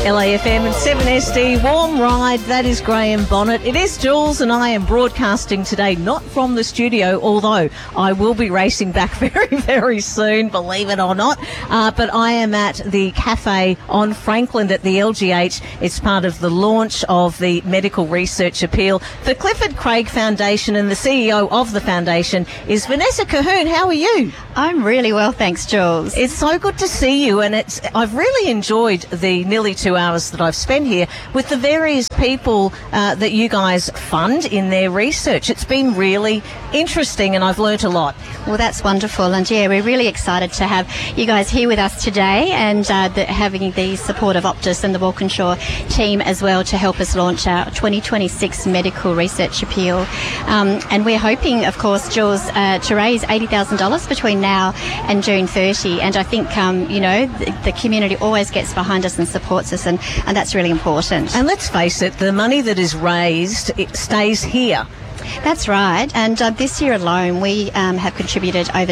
LAFM and 7SD, Warm Ride, that is Graham Bonnet. It is Jules and I am broadcasting today, not from the studio, although I will be racing back very, very soon, believe it or not. But I am at the cafe on Franklin at the LGH. It's part of the launch of the Medical Research Appeal. The Clifford Craig Foundation, and the CEO of the foundation is Vanessa Cahoon. How are you? I'm really well, thanks, Jules. It's so good to see you, and I've really enjoyed the nearly 2 hours that I've spent here with the various people that you guys fund in their research. It's been really interesting, and I've learnt a lot. Well, that's wonderful, and yeah, we're really excited to have you guys here with us today, and having the support of Optus and the Walkinshaw team as well to help us launch our 2026 Medical Research Appeal. And we're hoping, of course, Jules, to raise $80,000 between now and June 30, and I think, the community always gets behind us and supports us, and that's really important. And let's face it, the money that is raised, it stays here. That's right, and this year alone we have contributed over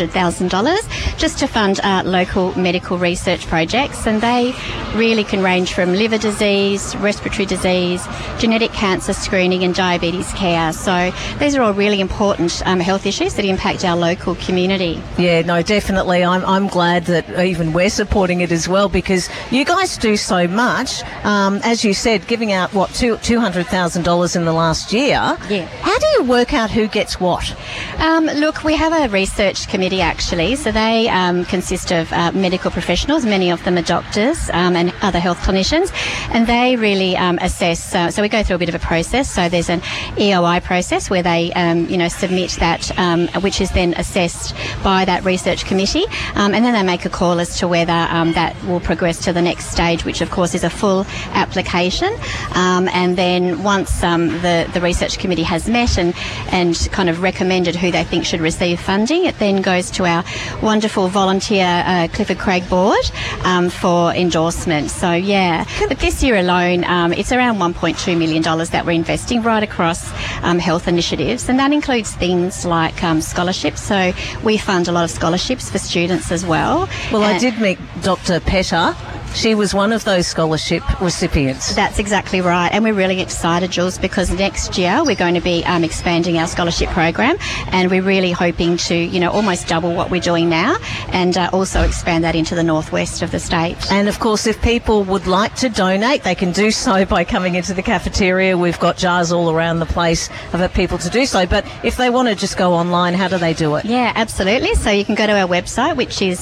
$200,000 just to fund local medical research projects, and they really can range from liver disease, respiratory disease, genetic cancer screening and diabetes care. So these are all really important health issues that impact our local community. Yeah, no, definitely. I'm glad that even we're supporting it as well, because you guys do so much. As you said, giving out, $200,000 in the last year. Yeah. How do you work out who gets what? Look, we have a research committee actually, so they consist of medical professionals, many of them are doctors and other health clinicians, and they really assess, so we go through a bit of a process. So there's an EOI process where they submit that, which is then assessed by that research committee, and then they make a call as to whether that will progress to the next stage, which of course is a full application, and then once the research committee has met and kind of recommended who they think should receive funding, it then goes to our wonderful volunteer Clifford Craig board for endorsement. So yeah, but this year alone it's around $1.2 million that we're investing right across health initiatives, and that includes things like scholarships. So we fund a lot of scholarships for students as well. Well, I did meet Dr. Petter. She was one of those scholarship recipients. That's exactly right, and we're really excited, Jules, because next year we're going to be expanding our scholarship program, and we're really hoping to, almost double what we're doing now, and also expand that into the northwest of the state. And of course, if people would like to donate, they can do so by coming into the cafeteria. We've got jars all around the place for people to do so, but if they want to just go online, how do they do it? Yeah, absolutely. So you can go to our website, which is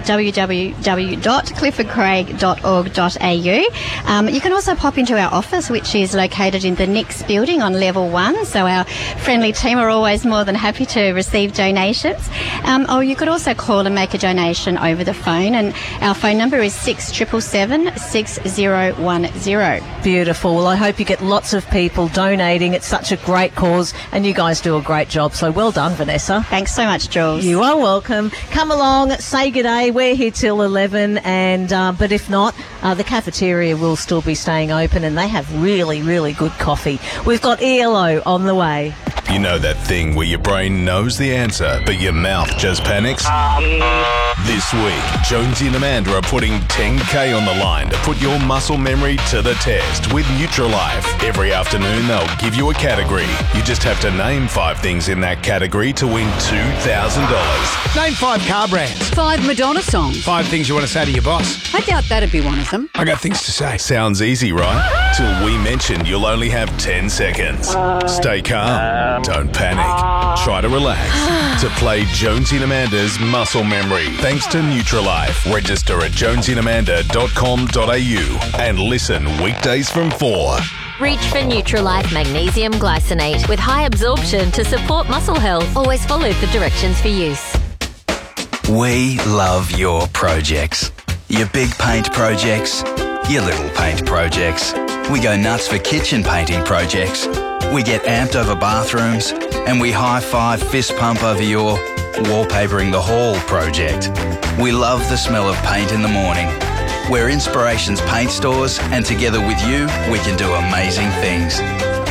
www.cliffordcraig.org.au. You can also pop into our office, which is located in the Nix building on level 1. So our friendly team are always more than happy to receive donations. Or you could also call and make a donation over the phone, and our phone number is 6777 6010. Beautiful. Well, I hope you get lots of people donating. It's such a great cause, and you guys do a great job. So well done, Vanessa. Thanks so much, Jules. You are welcome. Come along, say good day. We're here till 11, and but if not, the cafeteria will still be staying open, and they have really, really good coffee. We've got ELO on the way. You know that thing where your brain knows the answer, but your mouth just panics? This week, Jonesy and Amanda are putting $10K on the line to put your muscle memory to the test with Nutrilife. Every afternoon, they'll give you a category. You just have to name 5 things in that category to win $2,000. Name 5 car brands. 5 Madonna songs. 5 things you want to say to your boss. I doubt that'd be one of them. I got things to say. Sounds easy, right? Till we mention you'll only have 10 seconds. Stay calm. Don't panic. Try to relax. To play Jonesy and Amanda's Muscle Memory. Thanks to Nutrilife. Register at jonesyandamanda.com.au and listen weekdays from 4. Reach for Nutrilife Magnesium Glycinate with high absorption to support muscle health. Always follow the directions for use. We love your projects. Your big paint projects, your little paint projects. We go nuts for kitchen painting projects. We get amped over bathrooms, and we high-five fist pump over your wallpapering the hall project. We love the smell of paint in the morning. We're Inspirations Paint Stores, and together with you, we can do amazing things.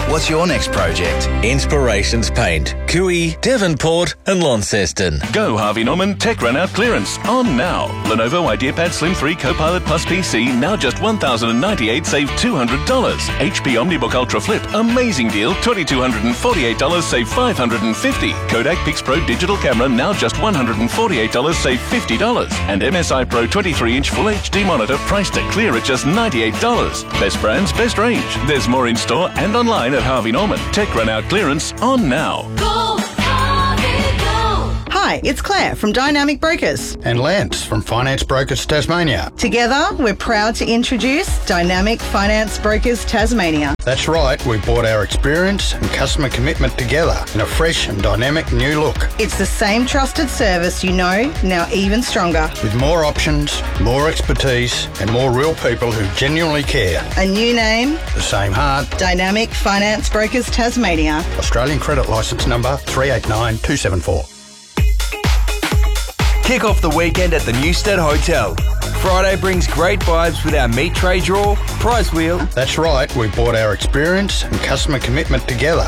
What's your next project? Inspirations Paint, Cooey, Devonport and Launceston. Go Harvey Norman Tech Run Out clearance on now. Lenovo IdeaPad Slim 3 Copilot Plus PC now just $1,098, save $200. HP OmniBook Ultra Flip, amazing deal, $2,248, save $550. Kodak PixPro Digital Camera now just $148, save $50. And MSI Pro 23-inch Full HD monitor priced at clear at just $98. Best brands, best range. There's more in store and online at Harvey Norman. Tech Run Out clearance on now. Hi, it's Claire from Dynamic Brokers. And Lance from Finance Brokers Tasmania. Together, we're proud to introduce Dynamic Finance Brokers Tasmania. That's right, we brought our experience and customer commitment together in a fresh and dynamic new look. It's the same trusted service you know, now even stronger. With more options, more expertise and more real people who genuinely care. A new name, The same heart. Dynamic Finance Brokers Tasmania. Australian credit licence number 389274. Kick off the weekend at the Newstead Hotel. Friday brings great vibes with our meat tray draw, prize wheel. That's right, we brought our experience and customer commitment together